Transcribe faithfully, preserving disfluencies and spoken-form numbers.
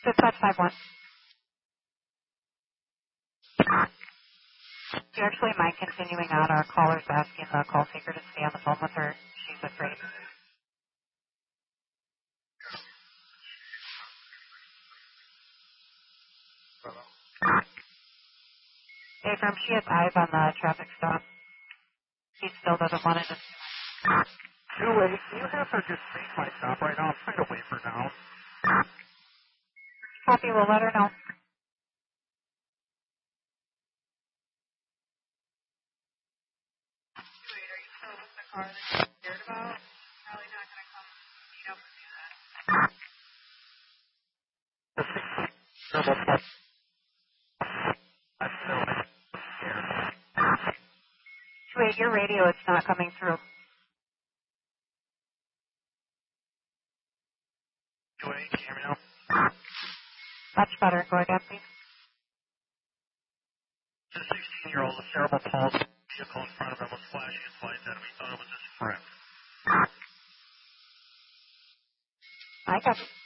Dispatch five one. Do you actually mind continuing on? Our caller's asking the call taker to stay on the phone with her. She's afraid. Hey, from she has eyes on the traffic stop. He still doesn't want to just... Julie, you have her just make my stop right now. I'm trying to wait for now. Copy, we'll let her know. Wait, your radio, it's not coming through. Julie, can you hear me now? Much better. Go again, please. The sixteen-year-old with cerebral palsy, vehicle in front of him was flashing his lights at him. He thought it was his friend. I got it.